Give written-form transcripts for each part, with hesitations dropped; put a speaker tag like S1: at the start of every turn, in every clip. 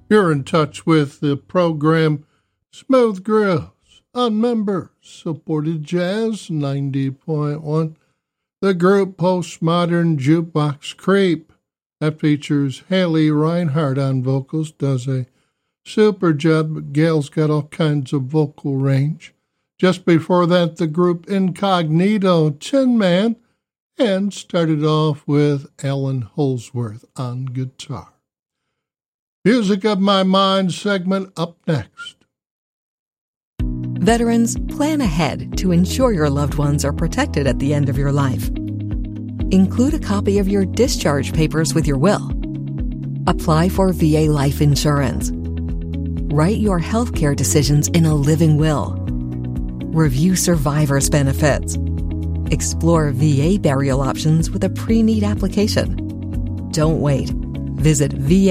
S1: You're in touch with the program Smooth Grooves on member-supported Jazz 90.1. The group Postmodern Jukebox Creep that features Haley Reinhardt on vocals does a super job, but Gail's got all kinds of vocal range. Just before that, the group Incognito Tin Man, and started off with Alan Holsworth on guitar. Music of My Mind segment up next.
S2: Veterans, plan ahead to ensure your loved ones are protected at the end of your life. Include a copy of your discharge papers with your will. Apply for VA life insurance. Write your healthcare decisions in a living will. Review survivor's benefits. Explore VA burial options with a pre-need application. Don't wait. Visit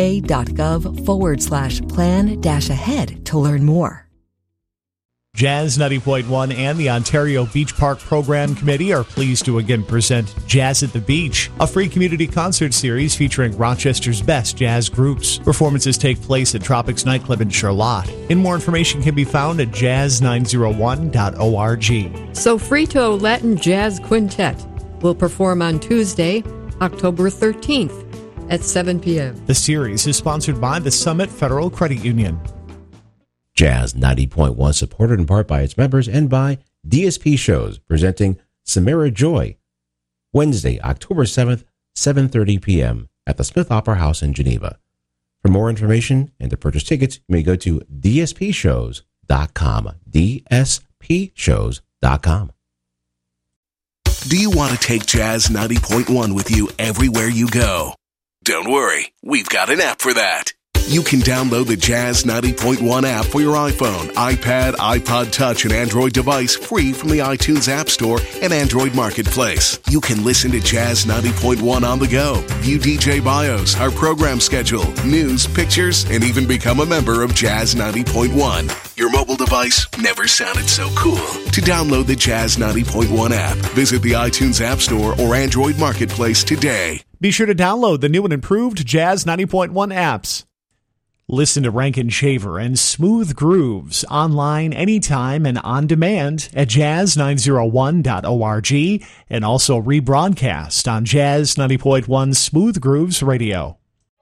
S2: va.gov/plan-ahead to learn more.
S3: Jazz 90.1 and the Ontario Beach Park Program Committee are pleased to again present Jazz at the Beach, a free community concert series featuring Rochester's best jazz groups. Performances take place at Tropics Nightclub in Charlotte. And more information can be found at jazz901.org.
S4: Sofrito Latin Jazz Quintet will perform on Tuesday, October 13th at 7 p.m.
S3: The series is sponsored by the Summit Federal Credit Union.
S5: Jazz 90.1, supported in part by its members and by DSP Shows, presenting Samara Joy, Wednesday, October 7th, 7:30 p.m. at the Smith Opera House in Geneva. For more information and to purchase tickets, you may go to dspshows.com, dspshows.com.
S6: Do you want to take Jazz 90.1 with you everywhere you go? Don't worry, we've got an app for that. You can download the Jazz 90.1 app for your iPhone, iPad, iPod Touch, and Android device free from the iTunes App Store and Android Marketplace. You can listen to Jazz 90.1 on the go, view DJ bios, our program schedule, news, pictures, and even become a member of Jazz 90.1. Your mobile device never sounded so cool. To download the Jazz 90.1 app, visit the iTunes App Store or Android Marketplace today.
S3: Be sure to download the new and improved Jazz 90.1 apps. Listen to Rankin Shaver and Smooth Grooves online anytime and on demand at jazz901.org and also rebroadcast on Jazz 90.1 Smooth Grooves Radio.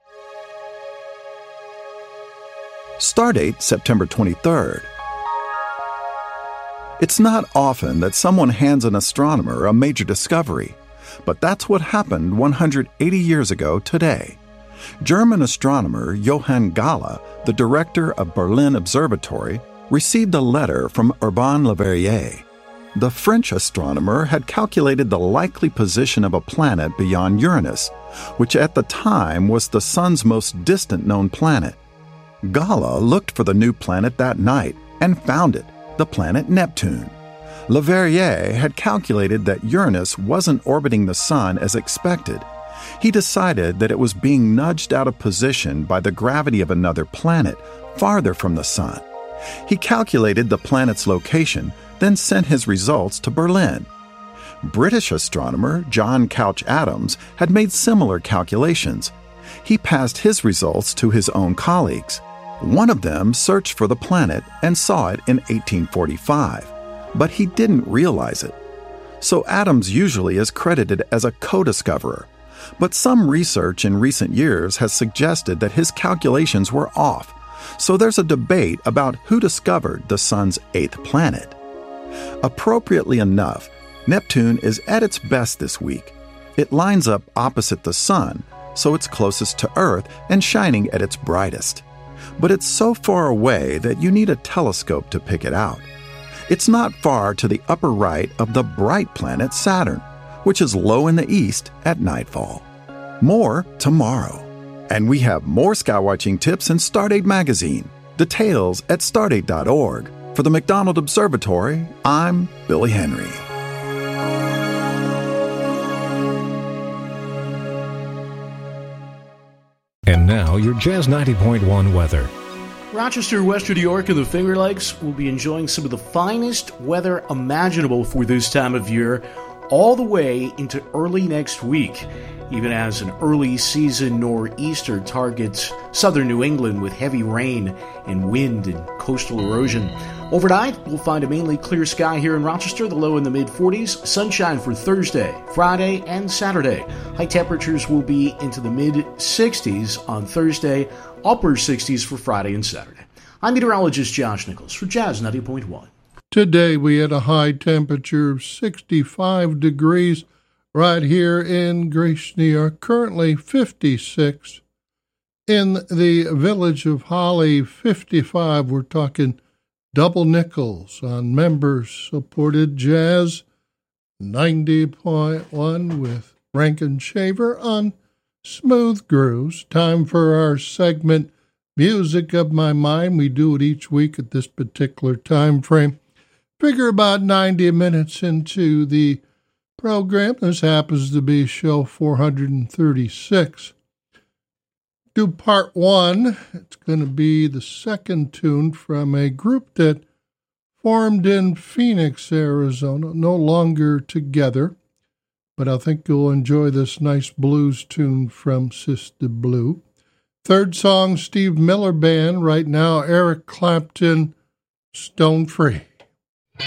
S7: Stardate September 23rd. It's not often that someone hands an astronomer a major discovery, but that's what happened 180 years ago today. German astronomer Johann Galle, the director of Berlin Observatory, received a letter from Urbain Le Verrier. The French astronomer had calculated the likely position of a planet beyond Uranus, which at the time was the Sun's most distant known planet. Galle looked for the new planet that night and found it, the planet Neptune. Le Verrier had calculated that Uranus wasn't orbiting the Sun as expected. He decided that it was being nudged out of position by the gravity of another planet farther from the Sun. He calculated the planet's location, then sent his results to Berlin. British astronomer John Couch Adams had made similar calculations. He passed his results to his own colleagues. One of them searched for the planet and saw it in 1845, but he didn't realize it. So Adams usually is credited as a co-discoverer. But some research in recent years has suggested that his calculations were off, so there's a debate about who discovered the Sun's eighth planet. Appropriately enough, Neptune is at its best this week. It lines up opposite the Sun, so it's closest to Earth and shining at its brightest. But it's so far away that you need a telescope to pick it out. It's not far to the upper right of the bright planet Saturn, which is low in the east at nightfall. More tomorrow. And we have more skywatching tips in Stardate Magazine. Details at stardate.org. For the McDonald Observatory, I'm Billy Henry.
S8: And now, your Jazz 90.1 weather.
S9: Rochester, Western New York, and the Finger Lakes will be enjoying some of the finest weather imaginable for this time of year, all the way into early next week. even as an early season nor'easter targets southern New England with heavy rain and wind and coastal erosion. Overnight, we'll find a mainly clear sky here in Rochester, the low in the mid-40s, sunshine for Thursday, Friday, and Saturday. High temperatures will be into the mid-60s on Thursday, upper 60s for Friday and Saturday. I'm meteorologist Josh Nichols for Jazz 90.1.
S1: Today we had a high temperature of 65 degrees right here in Grace, New York. Currently 56. In the village of Holly, 55. We're talking double nickels on members-supported Jazz 90.1 with Rankin Shaver on Smooth Grooves. Time for our segment, Music of My Mind. We do it each week at this particular time frame. Figure about 90 minutes into the program. This happens to be show 436. Do part one. It's going to be the second tune from a group that formed in Phoenix, Arizona, no longer together, but I think you'll enjoy this nice blues tune from Sister Blue. Third song, Steve Miller Band. Right now, Eric Clapton, Stone Free.